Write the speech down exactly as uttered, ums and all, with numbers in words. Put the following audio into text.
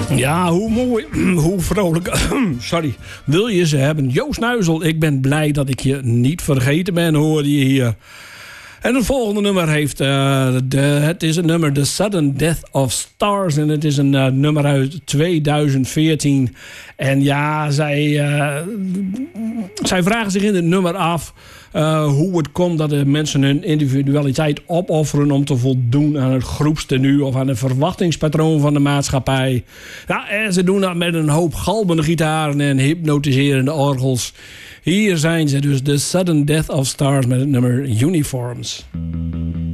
Ja, hoe mooi, hoe vrolijk, sorry, wil je ze hebben? Joost Nuizel, ik ben blij dat ik je niet vergeten ben, hoorde je hier. En het volgende nummer heeft, uh, de, het is een nummer The Sudden Death of Stars. En het is een uh, nummer uit tweeduizend veertien. En ja, zij, uh, zij vragen zich in het nummer af uh, hoe het komt dat de mensen hun individualiteit opofferen om te voldoen aan het groepstenue of aan het verwachtingspatroon van de maatschappij. Ja, en ze doen dat met een hoop galmende gitaren en hypnotiserende orgels. Hier zijn ze dus, The Sudden Death of Stars met het nummer Uniforms.